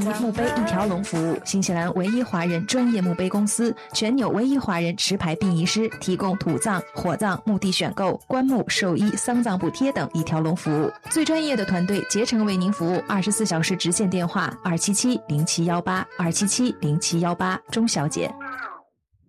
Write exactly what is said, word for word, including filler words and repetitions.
墓碑一条龙服务，新西兰唯一华人专业墓碑公司，全纽唯一华人持牌殡仪师，提供土葬、火葬、墓地选购、棺木、寿衣、丧葬补贴等一条龙服务。最专业的团队竭诚为您服务，二十四小时直线电话二七七零七一八二七七零七一八，钟小姐。